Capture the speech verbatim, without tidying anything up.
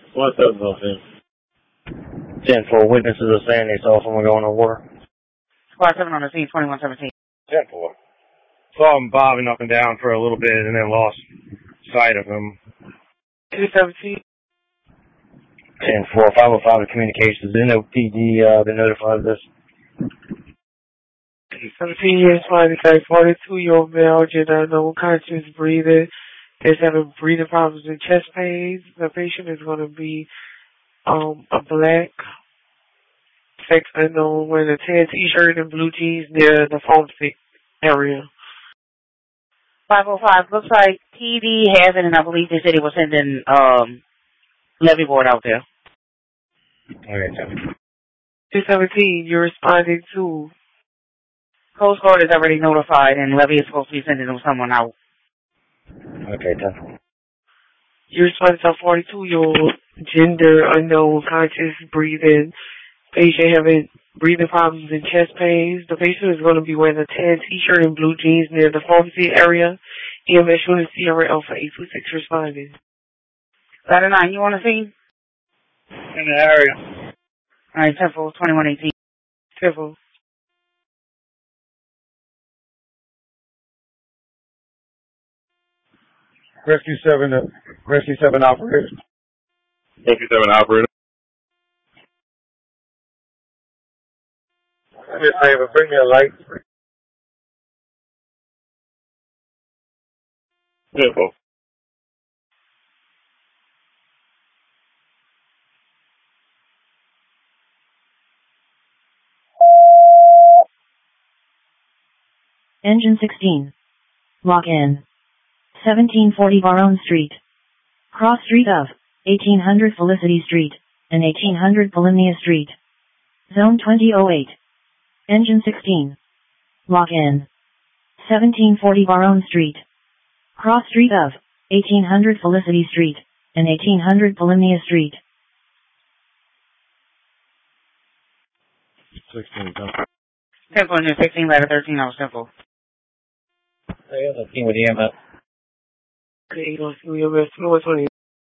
One seven on ten. ten four. Witnesses are saying they saw someone going on water. Squad seven on the scene, twenty-one seventeen. ten four. Saw him bobbing up and down for a little bit and then lost sight of him. two seventeen. ten four. five oh five communications. N O P D uh, been notified of this. seventeen years, twenty-five, forty-two-year-old male, gender unknown, conscious, breathing. Is having breathing problems and chest pains. The patient is going to be um, a black, sex unknown, wearing a tan t-shirt and blue jeans near the pharmacy area. five oh five, looks like T D has it, and I believe they said it was sending um, levy board out there. Okay, ten. two seventeen, you're responding to. Coast Guard is already notified, and levy is supposed to be sending someone out. Okay, ten. You're responding to a forty-two-year-old, gender unknown, conscious, breathing, patient having breathing problems and chest pains. The patient is going to be wearing a tan t-shirt and blue jeans near the pharmacy area. E M S unit Sierra Alpha eight two six responding. Ladder nine, you want to see? In the area. All right, ten four, twenty-one eighteen. ten four. Rescue seven, uh, Rescue seven operator. Rescue seven operator. Do me a favor, bring me a light. ten four. Engine sixteen. Lock in. seventeen forty Baronne Street. Cross street of eighteen hundred Felicity Street and eighteen hundred Polymnia Street. Zone twenty oh eight. Engine sixteen. Lock in. seventeen forty Baronne Street. Cross street of eighteen hundred Felicity Street and eighteen hundred Polymnia Street. sixteen, ten four, sixteen, ladder thirteen, I was simple. Hey, I'm with the E M S. Okay, you don't see me, I'm at twenty-one twenty.